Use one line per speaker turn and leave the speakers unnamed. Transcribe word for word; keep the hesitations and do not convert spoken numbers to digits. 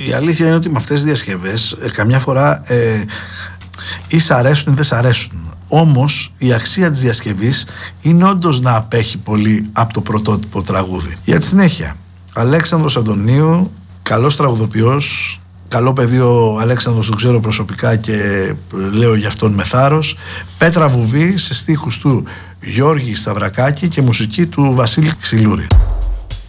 Η αλήθεια είναι ότι με αυτές τις διασκευές ε, καμιά φορά ε, ή σ' αρέσουν ή δεν σ' αρέσουν. Όμως η αξία της διασκευής είναι όντως να απέχει πολύ από το πρωτότυπο τραγούδι. Για τη συνέχεια, Αλέξανδρος Αντωνίου, καλός τραγουδοποιός, καλό παιδί ο Αλέξανδρος, τον ξέρω προσωπικά και λέω γι' αυτόν με θάρρος. Πέτρα Βουβή σε στίχους του Γιώργη Σταυρακάκη και μουσική του Βασίλη Ξυλούρη.